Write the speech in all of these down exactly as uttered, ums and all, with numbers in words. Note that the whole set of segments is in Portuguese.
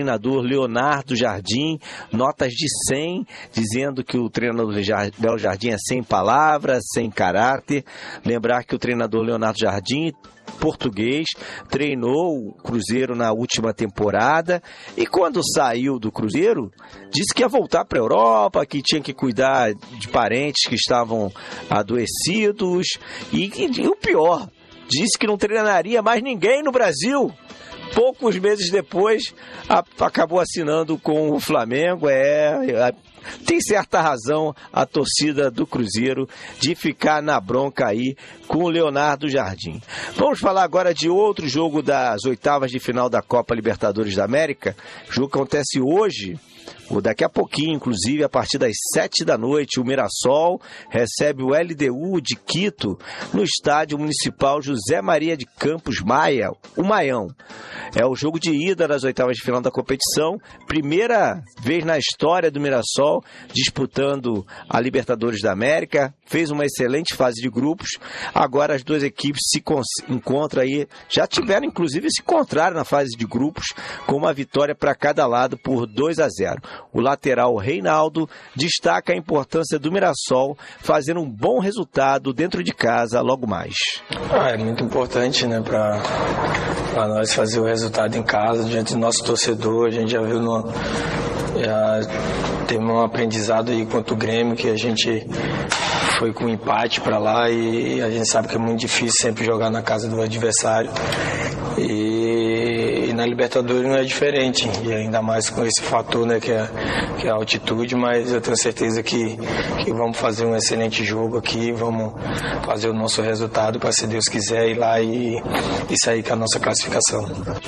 treinador Leonardo Jardim, notas de cem, dizendo que o treinador Léo Jardim é sem palavras, sem caráter. Lembrar que o treinador Leonardo Jardim, português, treinou o Cruzeiro na última temporada e quando saiu do Cruzeiro disse que ia voltar para a Europa, que tinha que cuidar de parentes que estavam adoecidos e, e, e o pior, disse que não treinaria mais ninguém no Brasil. Poucos meses depois a, acabou assinando com o Flamengo. É, tem certa razão a torcida do Cruzeiro de ficar na bronca aí com o Leonardo Jardim. Vamos falar agora de outro jogo das oitavas de final da Copa Libertadores da América. O jogo acontece hoje, ou daqui a pouquinho, inclusive, a partir das sete da noite, o Mirassol recebe o L D U de Quito no Estádio Municipal José Maria de Campos Maia, o Maião. É o jogo de ida das oitavas de final da competição, primeira vez na história do Mirassol disputando a Libertadores da América, fez uma excelente fase de grupos, agora as duas equipes se encontram aí, já tiveram inclusive se encontraram na fase de grupos com uma vitória para cada lado por dois a zero. O lateral Reinaldo destaca a importância do Mirassol fazer um bom resultado dentro de casa logo mais. Ah, é muito importante, né, para nós fazer o resultado em casa diante do nosso torcedor. A gente já viu no, já teve um aprendizado aí contra o Grêmio, que a gente foi com um empate para lá e a gente sabe que é muito difícil sempre jogar na casa do adversário. E, e na Libertadores não é diferente, e ainda mais com esse fator, né, que é, que é a altitude, mas eu tenho certeza que, que vamos fazer um excelente jogo aqui, vamos fazer o nosso resultado para, se Deus quiser, ir lá e, e sair com a nossa classificação.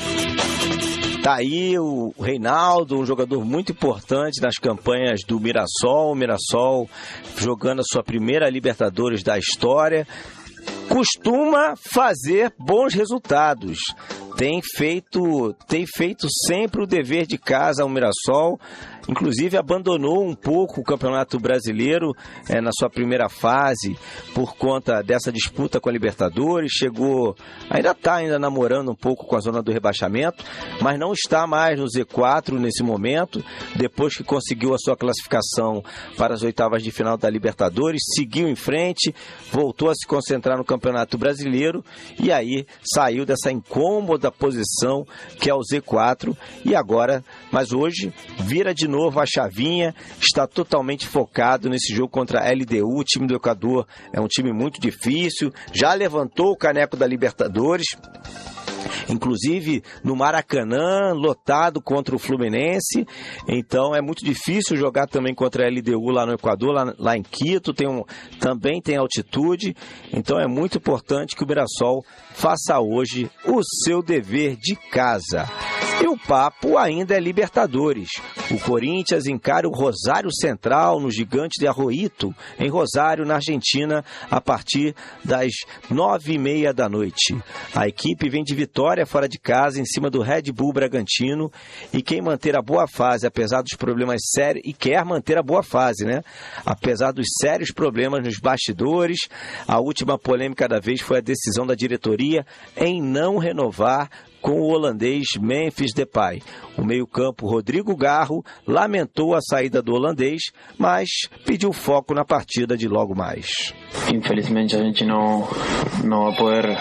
Tá aí o Reinaldo, um jogador muito importante nas campanhas do Mirassol, o Mirassol jogando a sua primeira Libertadores da história. Costuma fazer bons resultados, tem feito, tem feito sempre o dever de casa ao Mirassol, inclusive abandonou um pouco o Campeonato Brasileiro é, na sua primeira fase por conta dessa disputa com a Libertadores, chegou, ainda está ainda namorando um pouco com a zona do rebaixamento, mas não está mais no Z quatro nesse momento, depois que conseguiu a sua classificação para as oitavas de final da Libertadores, seguiu em frente, voltou a se concentrar no Campeonato Brasileiro e aí saiu dessa incômoda posição que é o Z quatro e agora, mas hoje, vira de novo a chavinha, está totalmente focado nesse jogo contra a L D U. O time do Equador é um time muito difícil, já levantou o caneco da Libertadores, inclusive no Maracanã, lotado contra o Fluminense, então é muito difícil jogar também contra a L D U lá no Equador, lá, lá em Quito, tem um, também tem altitude, então é muito importante que o Mirassol faça hoje o seu dever de casa. E o papo ainda é Libertadores. O Corinthians encara o Rosário Central no Gigante de Arroito, em Rosário, na Argentina, a partir das nove e meia da noite. A equipe vem de vitória fora de casa em cima do Red Bull Bragantino e quem manter a boa fase, apesar dos problemas sérios, e quer manter a boa fase, né? Apesar dos sérios problemas nos bastidores, a última polêmica da vez foi a decisão da diretoria em não renovar com o holandês Memphis Depay. O meio-campo Rodrigo Garro lamentou a saída do holandês, mas pediu foco na partida de logo mais. Infelizmente a gente não, não vai poder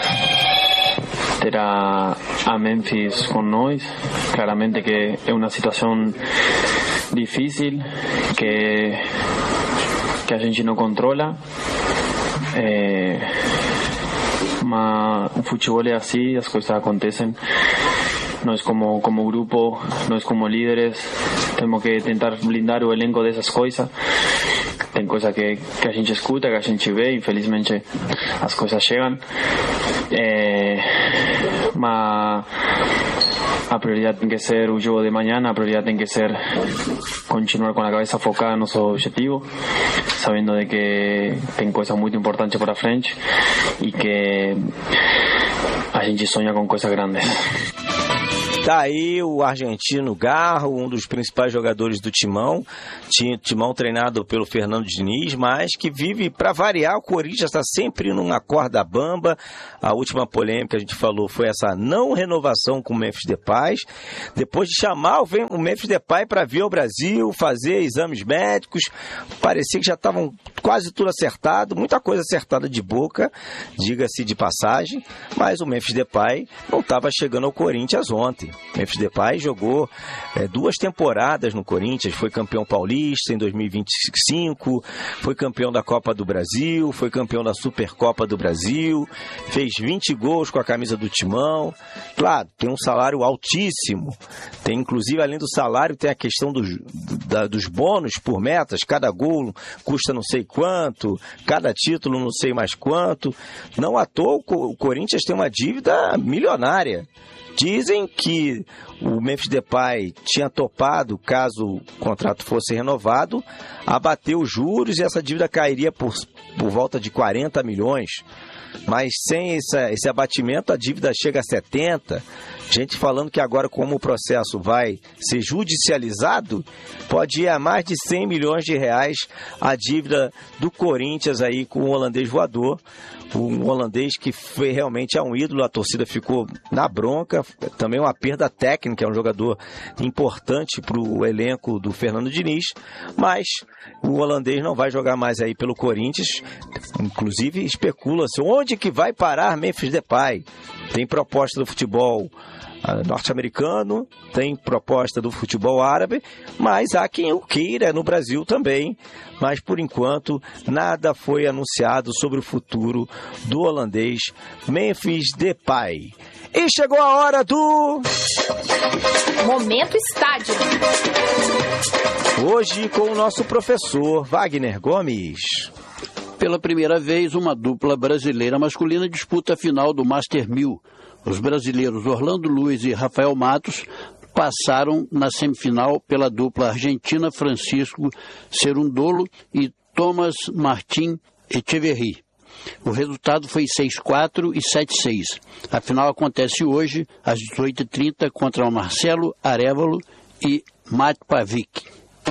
ter a, a Memphis com nós. Claramente que é uma situação difícil que, que a gente não controla. É... Mas o futebol é assim, as coisas acontecem. Nós como, como grupo, nós como líderes, temos que tentar blindar o elenco dessas coisas. Tem coisa que, que a gente escuta, que a gente vê, infelizmente as coisas chegam. É, mas a prioridade tem que ser o jogo de manhã, a prioridade tem que ser continuar com a cabeça focada no nosso objetivo, sabendo de que tem coisas muito importantes para frente e que a gente sonha com coisas grandes. Tá aí o argentino Garro, um dos principais jogadores do Timão, Timão treinado pelo Fernando Diniz, mas que vive, para variar, o Corinthians está sempre numa corda bamba. A última polêmica que a gente falou foi essa não renovação com o Memphis Depay, depois de chamar o Memphis Depay para vir ao Brasil, fazer exames médicos, parecia que já estavam quase tudo acertado, muita coisa acertada de boca, diga-se de passagem, mas o Memphis Depay não estava chegando ao Corinthians ontem. Memphis Depay jogou é, duas temporadas no Corinthians, foi campeão paulista em dois mil e vinte e cinco, foi campeão da Copa do Brasil, foi campeão da Supercopa do Brasil, fez vinte gols com a camisa do Timão. Claro, tem um salário altíssimo, tem inclusive, além do salário, tem a questão dos, da, dos bônus por metas, cada gol custa não sei quanto, cada título não sei mais quanto. Não à toa o Corinthians tem uma dívida milionária. Dizem que o Memphis Depay tinha topado, caso o contrato fosse renovado, abater os juros e essa dívida cairia por, por volta de quarenta milhões. Mas sem essa, esse abatimento, a dívida chega a setenta. Gente falando que agora, como o processo vai ser judicializado, pode ir a mais de cem milhões de reais a dívida do Corinthians aí com o holandês voador. Um holandês que foi realmente é um ídolo, a torcida ficou na bronca, também uma perda técnica, é um jogador importante para o elenco do Fernando Diniz, mas o holandês não vai jogar mais aí pelo Corinthians, inclusive especula-se onde que vai parar Memphis Depay. Tem proposta do futebol norte-americano, tem proposta do futebol árabe, mas há quem o queira no Brasil também. Mas, por enquanto, nada foi anunciado sobre o futuro do holandês Memphis Depay. E chegou a hora do... Momento Estádio. Hoje com o nosso professor Wagner Gomes. Pela primeira vez, uma dupla brasileira masculina disputa a final do Master mil. Os brasileiros Orlando Luiz e Rafael Matos passaram na semifinal pela dupla argentina Francisco Cerundolo e Thomas Martin Echeverry. O resultado foi seis a quatro e sete a seis. A final acontece hoje, às dezoito e trinta, contra Marcelo Arévalo e Matt Pavic.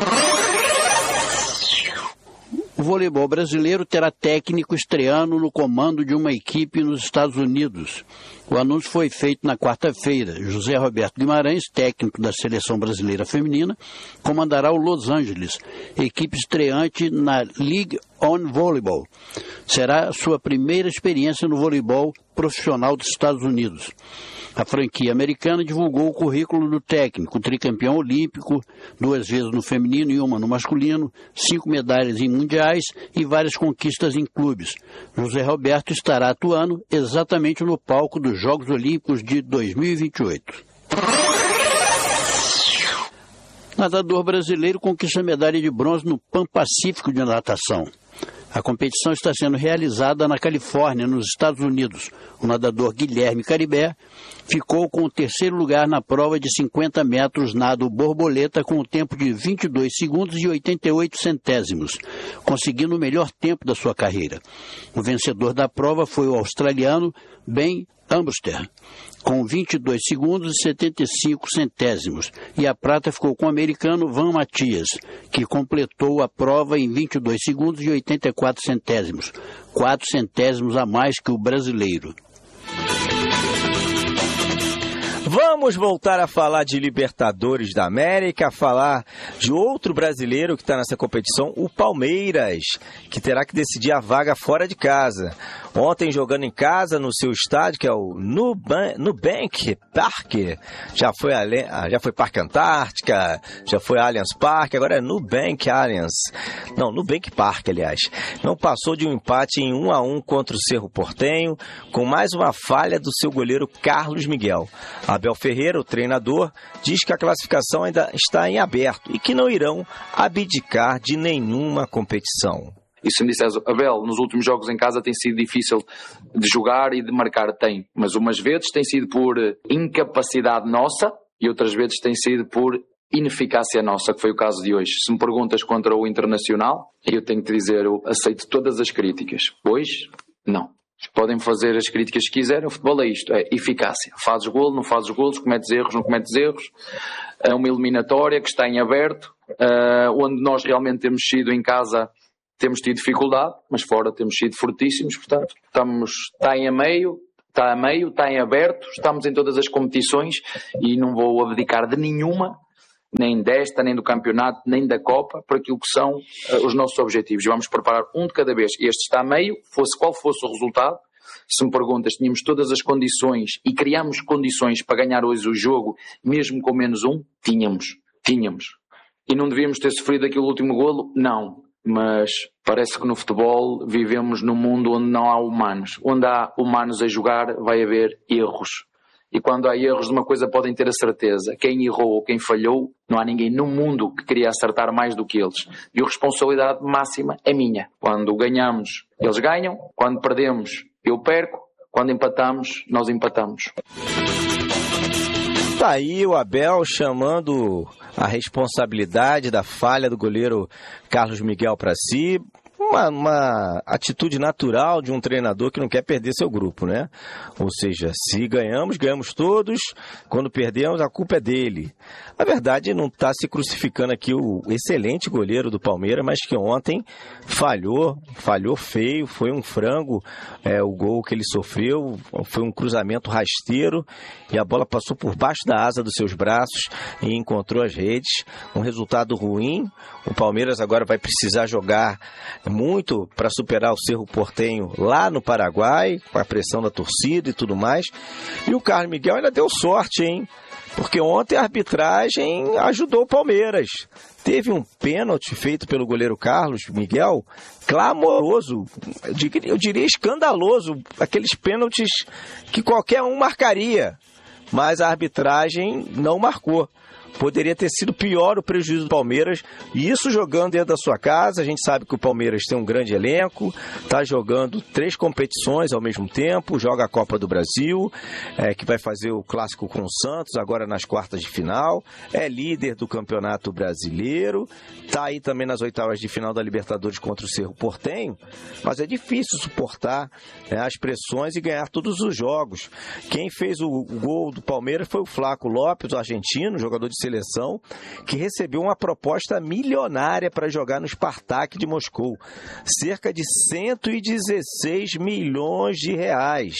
O voleibol brasileiro terá técnico estreando no comando de uma equipe nos Estados Unidos. O anúncio foi feito na quarta-feira. José Roberto Guimarães, técnico da Seleção Brasileira Feminina, comandará o Los Angeles, equipe estreante na League on Volleyball. Será sua primeira experiência no voleibol profissional dos Estados Unidos. A franquia americana divulgou o currículo do técnico, tricampeão olímpico, duas vezes no feminino e uma no masculino, cinco medalhas em mundiais e várias conquistas em clubes. José Roberto estará atuando exatamente no palco dos Jogos Olímpicos de dois mil e vinte e oito. Nadador brasileiro conquista medalha de bronze no Pan-Pacífico de natação. A competição está sendo realizada na Califórnia, nos Estados Unidos. O nadador Guilherme Caribé ficou com o terceiro lugar na prova de cinquenta metros nado borboleta com o tempo de vinte e dois segundos e oitenta e oito centésimos, conseguindo o melhor tempo da sua carreira. O vencedor da prova foi o australiano Ben Ambuster, com vinte e dois segundos e setenta e cinco centésimos, e a prata ficou com o americano Van Matias, que completou a prova em vinte e dois segundos e oitenta e quatro centésimos, quatro centésimos a mais que o brasileiro. Vamos voltar a falar de Libertadores da América, a falar de outro brasileiro que está nessa competição, o Palmeiras, que terá que decidir a vaga fora de casa. Ontem, jogando em casa, no seu estádio, que é o Nubank, Nubank Park, já foi, já foi Parque Antártica, já foi Allianz Parque, agora é Nubank Allianz. Não, Nubank Park, aliás. Não passou de um empate em um a um contra o Cerro Porteño, com mais uma falha do seu goleiro Carlos Miguel. Abel Ferreira, o treinador, diz que a classificação ainda está em aberto e que não irão abdicar de nenhuma competição. E se me disseres, Abel, nos últimos jogos em casa tem sido difícil de jogar e de marcar, tem. Mas umas vezes tem sido por incapacidade nossa e outras vezes tem sido por ineficácia nossa, que foi o caso de hoje. Se me perguntas contra o Internacional, eu tenho que dizer, eu aceito todas as críticas. Hoje, não. Podem fazer as críticas que quiserem, o futebol é isto, é eficácia. Fazes golo, não fazes golos, cometes erros, não cometes erros. É uma eliminatória que está em aberto, uh, onde nós realmente temos sido em casa, temos tido dificuldade, mas fora temos sido fortíssimos, portanto, estamos, está em a meio, está a meio, está em aberto, estamos em todas as competições e não vou abdicar de nenhuma, nem desta, nem do campeonato, nem da Copa, por aquilo que são uh, os nossos objetivos. Vamos preparar um de cada vez. Este está a meio, fosse qual fosse o resultado. Se me perguntas, tínhamos todas as condições e criámos condições para ganhar hoje o jogo, mesmo com menos um? Tínhamos, tínhamos. E não devíamos ter sofrido aquele último golo? Não. Mas parece que no futebol vivemos num mundo onde não há humanos. Onde há humanos a jogar, vai haver erros. E quando há erros de uma coisa podem ter a certeza. Quem errou ou quem falhou, não há ninguém no mundo que queria acertar mais do que eles. E a responsabilidade máxima é minha. Quando ganhamos, eles ganham. Quando perdemos, eu perco. Quando empatamos, nós empatamos. Tá aí o Abel chamando a responsabilidade da falha do goleiro Carlos Miguel para si. Uma, uma atitude natural de um treinador que não quer perder seu grupo, né? Ou seja, se ganhamos, ganhamos todos. Quando perdemos, a culpa é dele. Na verdade, não está se crucificando aqui o excelente goleiro do Palmeiras, mas que ontem falhou, falhou feio, foi um frango, é, o gol que ele sofreu, foi um cruzamento rasteiro e a bola passou por baixo da asa dos seus braços e encontrou as redes. Um resultado ruim. O Palmeiras agora vai precisar jogar muito para superar o Cerro Porteño lá no Paraguai, com a pressão da torcida e tudo mais. E o Carlos Miguel ainda deu sorte, hein? Porque ontem a arbitragem ajudou o Palmeiras. Teve um pênalti feito pelo goleiro Carlos Miguel, clamoroso, eu diria escandaloso, aqueles pênaltis que qualquer um marcaria, mas a arbitragem não marcou. Poderia ter sido pior o prejuízo do Palmeiras, e isso jogando dentro da sua casa. A gente sabe que o Palmeiras tem um grande elenco, está jogando três competições ao mesmo tempo, joga a Copa do Brasil, é, que vai fazer o clássico com o Santos agora nas quartas de final, é líder do Campeonato Brasileiro, está aí também nas oitavas de final da Libertadores contra o Cerro Porteño, mas é difícil suportar, né, as pressões e ganhar todos os jogos. Quem fez o, o gol do Palmeiras foi o Flaco Lopes, o argentino, jogador de seleção, que recebeu uma proposta milionária para jogar no Spartak de Moscou, cerca de cento e dezesseis milhões de reais.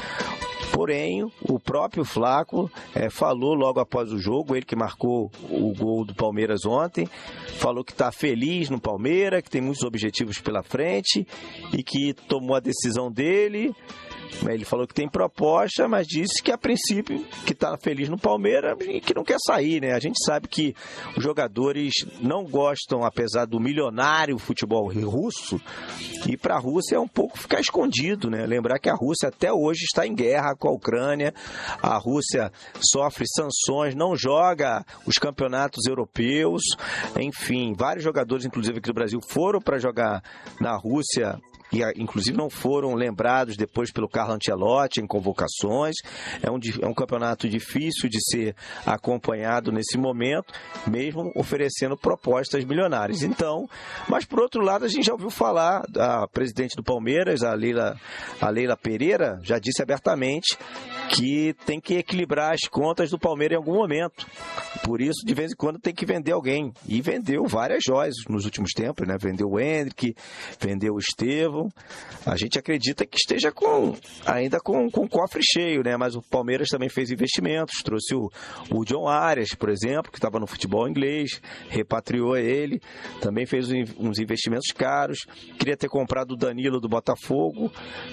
Porém, o próprio Flaco é, falou logo após o jogo, ele que marcou o gol do Palmeiras ontem, falou que está feliz no Palmeiras, que tem muitos objetivos pela frente e que tomou a decisão dele. Ele falou que tem proposta, mas disse que a princípio que está feliz no Palmeiras e que não quer sair, né? A gente sabe que os jogadores não gostam, apesar do milionário futebol russo, e para a Rússia é um pouco ficar escondido, né? Lembrar que a Rússia até hoje está em guerra com a Ucrânia, a Rússia sofre sanções, não joga os campeonatos europeus, enfim, vários jogadores, inclusive aqui do Brasil, foram para jogar na Rússia e inclusive não foram lembrados depois pelo Carlo Ancelotti em convocações. É um, é um campeonato difícil de ser acompanhado nesse momento, mesmo oferecendo propostas milionárias. Então, mas por outro lado, a gente já ouviu falar, a presidente do Palmeiras, a Leila, a Leila Pereira, já disse abertamente que tem que equilibrar as contas do Palmeiras em algum momento. Por isso, de vez em quando, tem que vender alguém. E vendeu várias joias nos últimos tempos, né? Vendeu o Hendrick, vendeu o Estevão. A gente acredita que esteja com, ainda com, com o cofre cheio, né? Mas o Palmeiras também fez investimentos. Trouxe o, o John Arias, por exemplo, que estava no futebol inglês, repatriou ele. Também fez uns investimentos caros. Queria ter comprado o Danilo do Botafogo.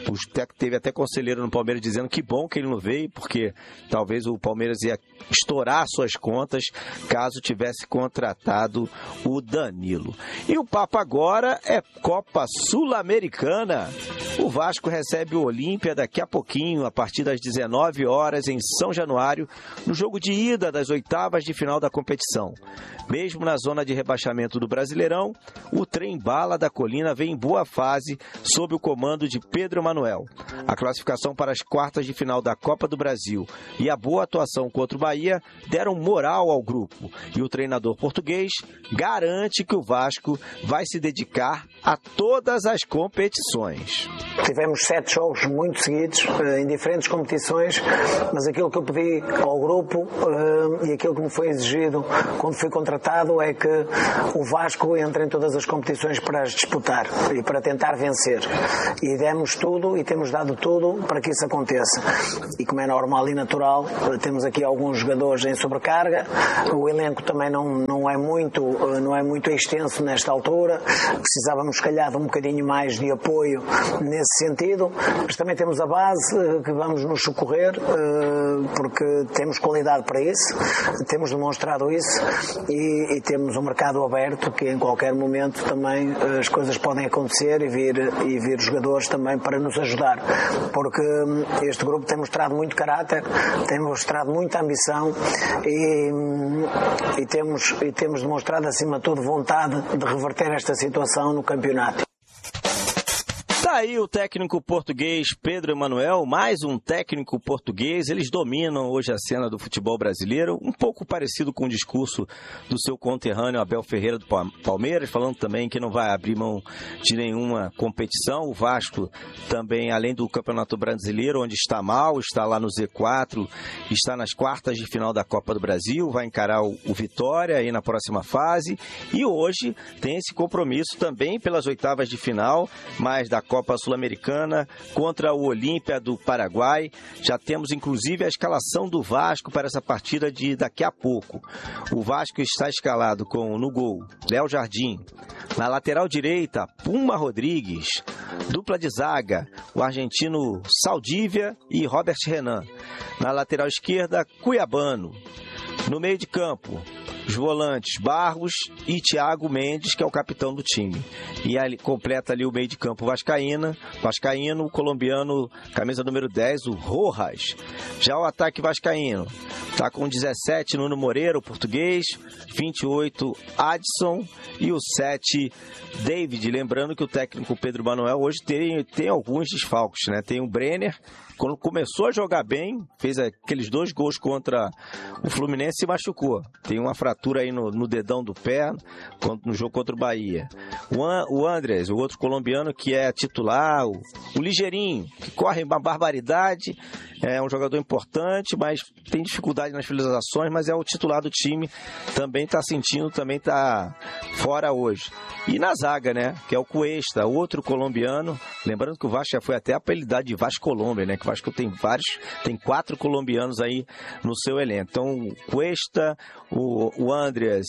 Teve até conselheiro no Palmeiras dizendo que bom que ele não veio, porque talvez o Palmeiras ia estourar suas contas caso tivesse contratado o Danilo. E o papo agora é Copa Sul-Americana. O Vasco recebe o Olímpia daqui a pouquinho, a partir das dezenove horas, em São Januário, no jogo de ida das oitavas de final da competição. Mesmo na zona de rebaixamento do Brasileirão, o trem bala da Colina vem em boa fase sob o comando de Pedro Manuel. A classificação para as quartas de final da Copa do Brasil e a boa atuação contra o Bahia deram moral ao grupo. E o treinador português garante que o Vasco vai se dedicar a todas as competições. Tivemos sete jogos muito seguidos, em diferentes competições, mas aquilo que eu pedi ao grupo e aquilo que me foi exigido quando fui contratado é que o Vasco entre em todas as competições para as disputar e para tentar vencer. E demos tudo e temos dado tudo para que isso aconteça. E como é normal e natural, temos aqui alguns jogadores em sobrecarga, o elenco também não, não, é muito, não é muito extenso nesta altura, precisávamos se calhar de um bocadinho mais de apoio nesse sentido, mas também temos a base que vamos nos socorrer, porque temos qualidade para isso, temos demonstrado isso e, e temos um mercado aberto que em qualquer momento também as coisas podem acontecer e vir, e vir jogadores também para nos ajudar, porque este grupo tem mostrado muito caráter, tem mostrado muita ambição e, e, temos, e temos demonstrado acima de tudo vontade de reverter esta situação no campeonato. Tá aí o técnico português Pedro Emanuel, mais um técnico português. Eles dominam hoje a cena do futebol brasileiro, um pouco parecido com o discurso do seu conterrâneo Abel Ferreira do Palmeiras, falando também que não vai abrir mão de nenhuma competição. O Vasco também, além do Campeonato Brasileiro, onde está mal, está lá no Z quatro, está nas quartas de final da Copa do Brasil, vai encarar o, o Vitória aí na próxima fase. E hoje tem esse compromisso também pelas oitavas de final, mais da Copa Sul-Americana contra o Olímpia do Paraguai. Já temos inclusive a escalação do Vasco para essa partida de daqui a pouco. O Vasco está escalado com no gol Léo Jardim, na lateral direita Puma Rodrigues, dupla de zaga o argentino Saldívia e Robert Renan, na lateral esquerda Cuiabano, no meio de campo os volantes Barros e Thiago Mendes, que é o capitão do time. E ali completa ali o meio de campo Vascaína, Vascaíno, o colombiano, camisa número dez, o Rojas. Já o ataque vascaíno está com dezessete, Nuno Moreira, o português, vinte e oito, Adson e o sete, David. Lembrando que o técnico Pedro Manuel hoje tem, tem alguns desfalques, né? Tem o Brenner, quando começou a jogar bem, fez aqueles dois gols contra o Fluminense e se machucou. Tem uma fratura aí no, no dedão do pé, no jogo contra o Bahia. O, An, o Andrés, o outro colombiano que é titular, o, o Ligeirinho, que corre uma barbaridade, é um jogador importante, mas tem dificuldade nas finalizações, mas é o titular do time, também está sentindo, também está fora hoje. E na zaga, né, que é o Cuesta, outro colombiano, lembrando que o Vasco já foi até apelidado de Vasco Colômbia, né, que o Vasco tem vários, tem quatro colombianos aí no seu elenco. Então, o Cuesta, o, o Andrés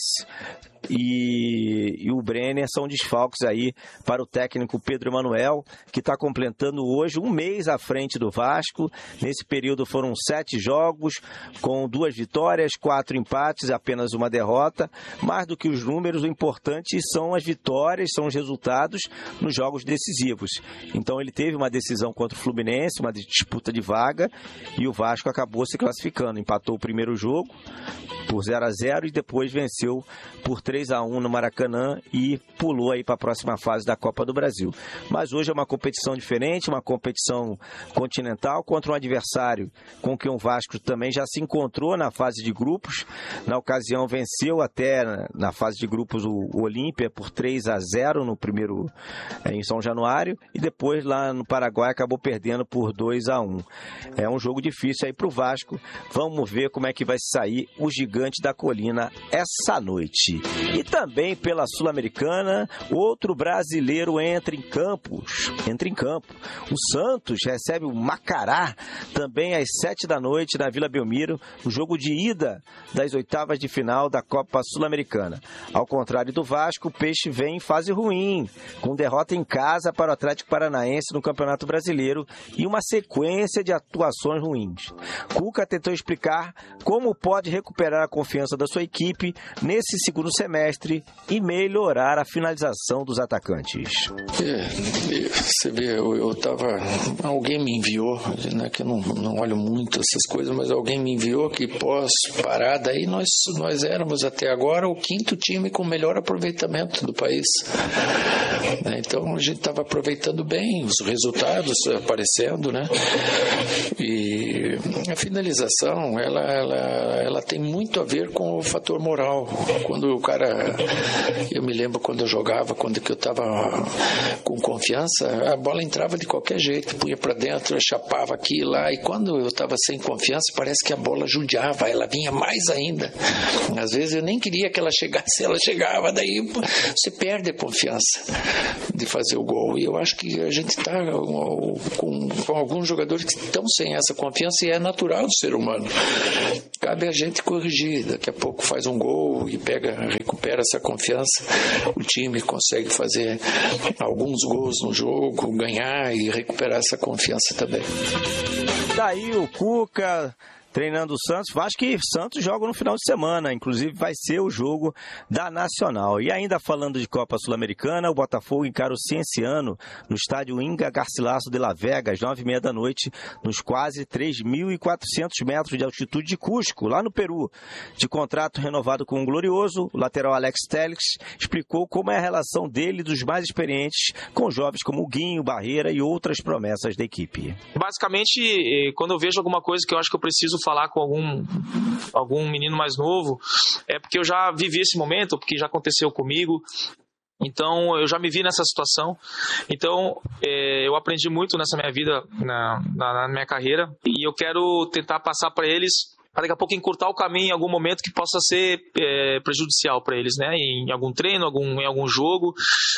E, e o Brenner são desfalques aí para o técnico Pedro Emanuel, que está completando hoje um mês à frente do Vasco. Nesse período foram sete jogos, com duas vitórias, quatro empates, apenas uma derrota. Mais do que os números, o importante são as vitórias, são os resultados nos jogos decisivos. Então ele teve uma decisão contra o Fluminense, uma disputa de vaga, e o Vasco acabou se classificando. Empatou o primeiro jogo por zero a zero e depois venceu por três a um no Maracanã e pulou aí para a próxima fase da Copa do Brasil. Mas hoje é uma competição diferente, uma competição continental contra um adversário com quem o Vasco também já se encontrou na fase de grupos. Na ocasião venceu até na fase de grupos o Olímpia por três a zero no primeiro em São Januário e depois lá no Paraguai acabou perdendo por dois a um. É um jogo difícil aí para o Vasco. Vamos ver como é que vai sair o gigante da Colina essa noite. E também pela Sul-Americana, outro brasileiro entra em campos, entra em campo. O Santos recebe o Macará também às sete da noite na Vila Belmiro, no jogo de ida das oitavas de final da Copa Sul-Americana. Ao contrário do Vasco, o Peixe vem em fase ruim, com derrota em casa para o Atlético Paranaense no Campeonato Brasileiro e uma sequência de atuações ruins. Cuca tentou explicar como pode recuperar a confiança da sua equipe nesse segundo semestre e melhorar a finalização dos atacantes. É, você vê, eu, eu tava, alguém me enviou, né, que eu não, não olho muito essas coisas, mas alguém me enviou que pós parada aí nós, nós éramos até agora o quinto time com melhor aproveitamento do país. Então a gente estava aproveitando bem os resultados aparecendo, né? E a finalização ela, ela, ela tem muito a ver com o fator moral. Quando o cara Agora, eu me lembro quando eu jogava, quando que eu estava com confiança, a bola entrava de qualquer jeito, punha para dentro, eu chapava aqui e lá, e quando eu estava sem confiança, parece que a bola judiava, ela vinha mais ainda. Às vezes eu nem queria que ela chegasse, ela chegava, daí você perde a confiança de fazer o gol. E eu acho que a gente está com, com alguns jogadores que estão sem essa confiança, e é natural do ser humano. Cabe a gente corrigir, daqui a pouco faz um gol e pega, recupera essa confiança, o time consegue fazer alguns gols no jogo, ganhar e recuperar essa confiança também. Daí o Cuca treinando o Santos. Acho que Santos joga no final de semana, inclusive vai ser o jogo da Nacional. E ainda falando de Copa Sul-Americana, o Botafogo encara o Cienciano no estádio Inga Garcilaso de La Vega, às nove e meia da noite, nos quase três mil e quatrocentos metros de altitude de Cusco, lá no Peru. De contrato renovado com o Glorioso, o lateral Alex Telles explicou como é a relação dele e dos mais experientes com jovens como o Guinho, Barreira e outras promessas da equipe. Basicamente, quando eu vejo alguma coisa que eu acho que eu preciso falar com algum, algum menino mais novo, é porque eu já vivi esse momento, porque já aconteceu comigo. Então, eu já me vi nessa situação. Então, é, eu aprendi muito nessa minha vida, na, na, na minha carreira, e eu quero tentar passar para eles, para daqui a pouco encurtar o caminho em algum momento que possa ser é, prejudicial para eles, né? Em algum treino, algum, em algum jogo,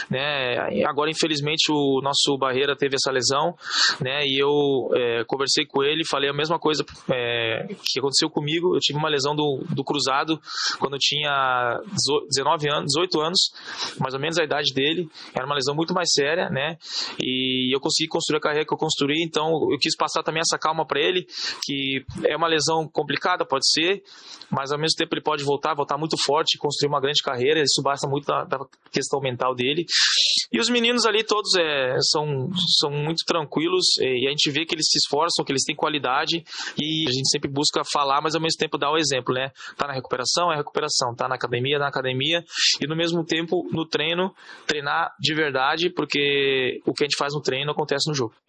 né? Agora, infelizmente, o nosso Barreira teve essa lesão, né? E eu é, conversei com ele, falei a mesma coisa é, que aconteceu comigo. Eu tive uma lesão do, do cruzado quando eu tinha dezenove anos, dezoito anos, mais ou menos a idade dele. Era uma lesão muito mais séria, né? E eu consegui construir a carreira que eu construí, então eu quis passar também essa calma para ele, que é uma lesão complicada, pode ser, mas ao mesmo tempo ele pode voltar, voltar muito forte, construir uma grande carreira. Isso basta muito da, da questão mental dele. E os meninos ali todos é, são, são muito tranquilos, e a gente vê que eles se esforçam, que eles têm qualidade, e a gente sempre busca falar, mas ao mesmo tempo dar o exemplo, né? Tá na recuperação, é recuperação, tá na academia, na academia, e no mesmo tempo no treino, treinar de verdade, porque o que a gente faz no treino acontece no jogo.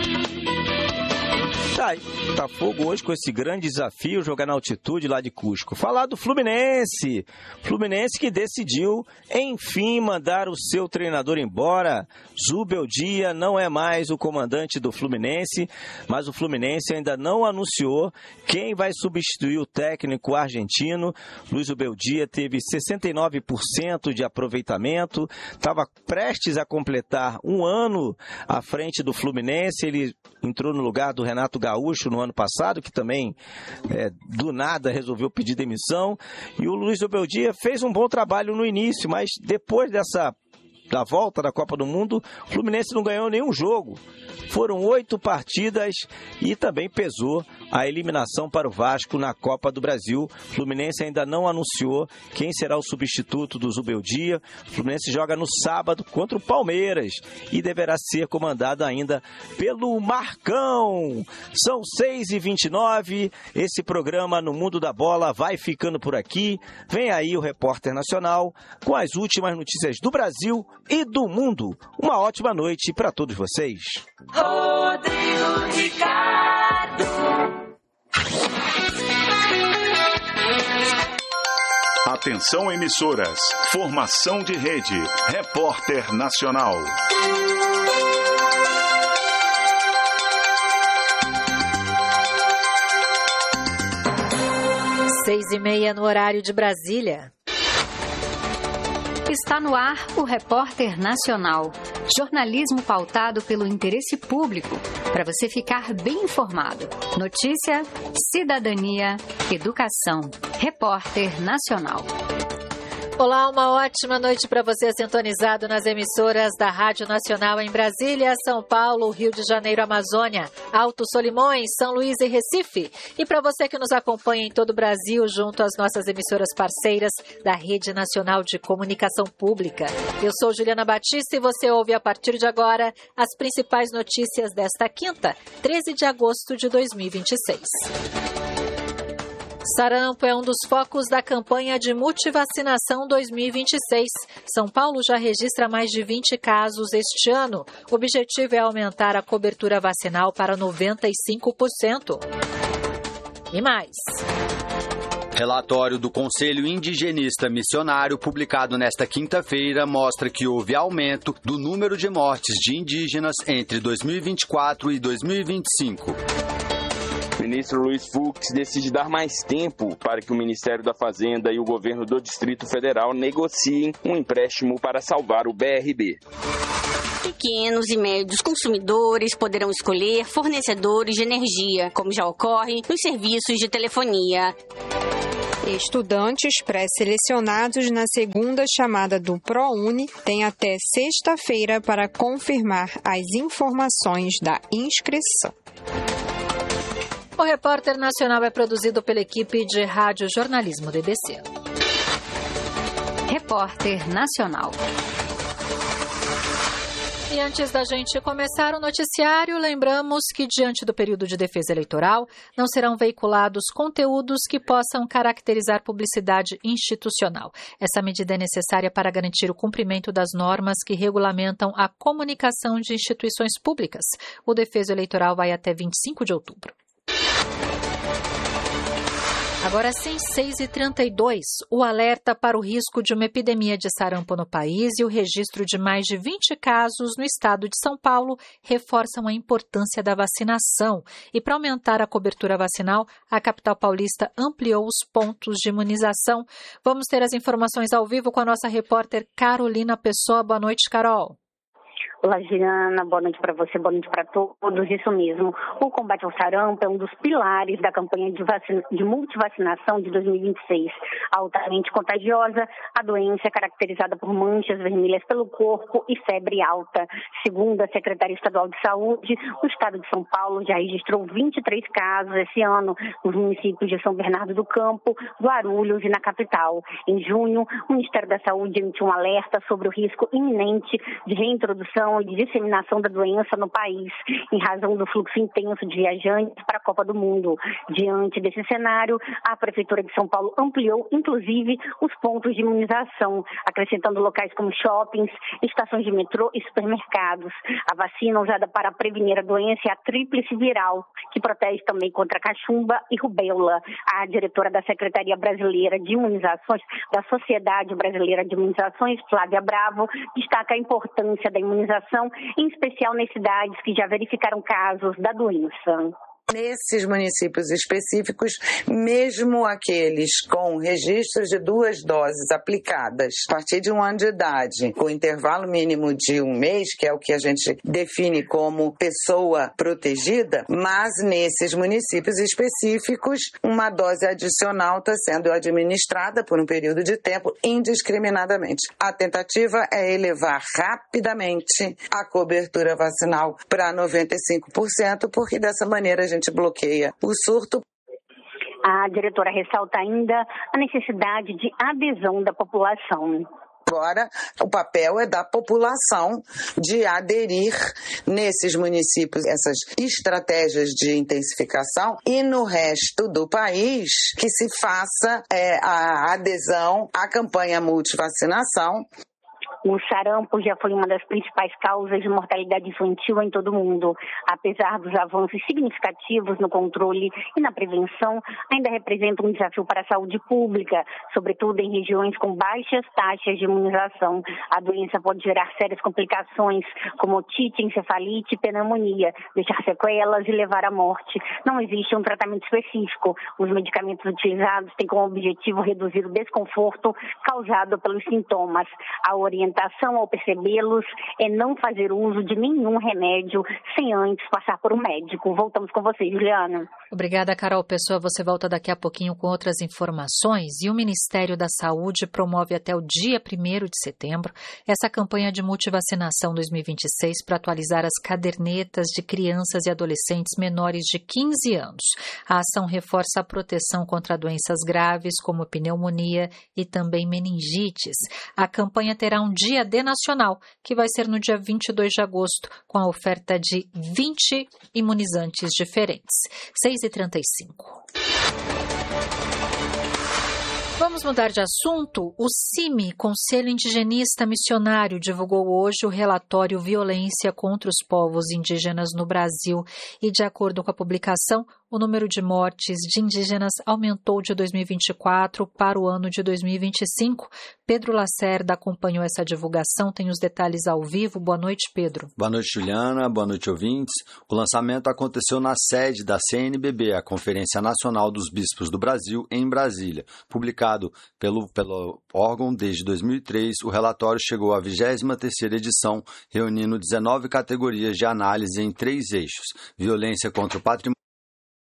Tá, Botafogo hoje com esse grande desafio, jogar na altitude lá de Cusco. Falar do Fluminense. Fluminense que decidiu, enfim, mandar o seu treinador embora. Zubeldia não é mais o comandante do Fluminense, mas o Fluminense ainda não anunciou quem vai substituir o técnico argentino. Luiz Zubeldia teve sessenta e nove por cento de aproveitamento, estava prestes a completar um ano à frente do Fluminense. Ele entrou no lugar do Renato Gaúcho no ano passado, que também é, do nada resolveu pedir demissão, e o Luiz Zubeldia fez um bom trabalho no início, mas depois dessa da volta da Copa do Mundo, o Fluminense não ganhou nenhum jogo. Foram oito partidas e também pesou a eliminação para o Vasco na Copa do Brasil. O Fluminense ainda não anunciou quem será o substituto do Zubeldia. O Fluminense joga no sábado contra o Palmeiras e deverá ser comandado ainda pelo Marcão. São seis e vinte e nove. Esse programa No Mundo da Bola vai ficando por aqui. Vem aí o Repórter Nacional com as últimas notícias do Brasil e do mundo. Uma ótima noite para todos vocês. Rodrigo Ricardo. Atenção, emissoras. Formação de rede. Repórter Nacional. Seis e meia no horário de Brasília. Está no ar o Repórter Nacional. Jornalismo pautado pelo interesse público, para você ficar bem informado. Notícia, cidadania, educação. Repórter Nacional. Olá, uma ótima noite para você sintonizado nas emissoras da Rádio Nacional em Brasília, São Paulo, Rio de Janeiro, Amazônia, Alto Solimões, São Luís e Recife. E para você que nos acompanha em todo o Brasil, junto às nossas emissoras parceiras da Rede Nacional de Comunicação Pública. Eu sou Juliana Batista e você ouve a partir de agora as principais notícias desta quinta, treze de agosto de dois mil e vinte e seis. Sarampo é um dos focos da campanha de multivacinação dois mil e vinte e seis. São Paulo já registra mais de vinte casos este ano. O objetivo é aumentar a cobertura vacinal para noventa e cinco por cento. E mais. Relatório do Conselho Indigenista Missionário, publicado nesta quinta-feira, mostra que houve aumento do número de mortes de indígenas entre dois mil e vinte e quatro e dois mil e vinte e cinco. O ministro Luiz Fux decide dar mais tempo para que o Ministério da Fazenda e o governo do Distrito Federal negociem um empréstimo para salvar o B R B. Pequenos e médios consumidores poderão escolher fornecedores de energia, como já ocorre nos serviços de telefonia. Estudantes pré-selecionados na segunda chamada do ProUni têm até sexta-feira para confirmar as informações da inscrição. O Repórter Nacional é produzido pela equipe de Rádio Jornalismo D B C. Repórter Nacional. E antes da gente começar o noticiário, lembramos que, diante do período de defesa eleitoral, não serão veiculados conteúdos que possam caracterizar publicidade institucional. Essa medida é necessária para garantir o cumprimento das normas que regulamentam a comunicação de instituições públicas. O defesa eleitoral vai até vinte e cinco de outubro. Agora sim, seis e trinta e dois, o alerta para o risco de uma epidemia de sarampo no país e o registro de mais de vinte casos no estado de São Paulo reforçam a importância da vacinação. E para aumentar a cobertura vacinal, a capital paulista ampliou os pontos de imunização. Vamos ter as informações ao vivo com a nossa repórter Carolina Pessoa. Boa noite, Carol. Olá, Giana, boa noite para você, boa noite para todos. Isso mesmo, o combate ao sarampo é um dos pilares da campanha de, vacina, de multivacinação de dois mil e vinte e seis. Altamente contagiosa, a doença é caracterizada por manchas vermelhas pelo corpo e febre alta. Segundo a Secretaria Estadual de Saúde, o estado de São Paulo já registrou vinte e três casos esse ano nos municípios de São Bernardo do Campo, Guarulhos e na capital. Em junho, o Ministério da Saúde emitiu um alerta sobre o risco iminente de reintrodução e de disseminação da doença no país, em razão do fluxo intenso de viajantes para a Copa do Mundo. Diante desse cenário, a Prefeitura de São Paulo ampliou, inclusive, os pontos de imunização, acrescentando locais como shoppings, estações de metrô e supermercados. A vacina usada para prevenir a doença é a tríplice viral, que protege também contra cachumba e rubéola. A diretora da Secretaria Brasileira de Imunizações, da Sociedade Brasileira de Imunizações, Flávia Bravo, destaca a importância da imunização, em especial nas cidades que já verificaram casos da doença. Nesses municípios específicos, mesmo aqueles com registros de duas doses aplicadas a partir de um ano de idade, com intervalo mínimo de um mês, que é o que a gente define como pessoa protegida, mas nesses municípios específicos, uma dose adicional está sendo administrada por um período de tempo indiscriminadamente. A tentativa é elevar rapidamente a cobertura vacinal para noventa e cinco por cento, porque dessa maneira a gente A gente bloqueia o surto. A diretora ressalta ainda a necessidade de adesão da população. Agora, o papel é da população de aderir nesses municípios essas estratégias de intensificação e no resto do país que se faça é, a adesão à campanha multivacinação. O sarampo já foi uma das principais causas de mortalidade infantil em todo o mundo. Apesar dos avanços significativos no controle e na prevenção, ainda representa um desafio para a saúde pública, sobretudo em regiões com baixas taxas de imunização. A doença pode gerar sérias complicações, como otite, encefalite e pneumonia, deixar sequelas e levar à morte. Não existe um tratamento específico. Os medicamentos utilizados têm como objetivo reduzir o desconforto causado pelos sintomas. A orientação ao percebê-los é não fazer uso de nenhum remédio sem antes passar por um médico. Voltamos com você, Juliana. Obrigada, Carol Pessoa. Você volta daqui a pouquinho com outras informações. E o Ministério da Saúde promove até o dia primeiro de setembro essa campanha de multivacinação dois mil e vinte e seis para atualizar as cadernetas de crianças e adolescentes menores de quinze anos. A ação reforça a proteção contra doenças graves como pneumonia e também meningites. A campanha terá um dia D nacional, que vai ser no dia vinte e dois de agosto, com a oferta de vinte imunizantes diferentes. seis e trinta e cinco. Vamos mudar de assunto? O C I M I, Conselho Indigenista Missionário, divulgou hoje o relatório Violência contra os Povos Indígenas no Brasil e, de acordo com a publicação, o número de mortes de indígenas aumentou de dois mil e vinte e quatro para o ano de dois mil e vinte e cinco. Pedro Lacerda acompanhou essa divulgação, tem os detalhes ao vivo. Boa noite, Pedro. Boa noite, Juliana. Boa noite, ouvintes. O lançamento aconteceu na sede da C N B B, a Conferência Nacional dos Bispos do Brasil, em Brasília. Publicado pelo, pelo órgão desde dois mil e três, o relatório chegou à vigésima terceira edição, reunindo dezenove categorias de análise em três eixos: violência contra o patrimônio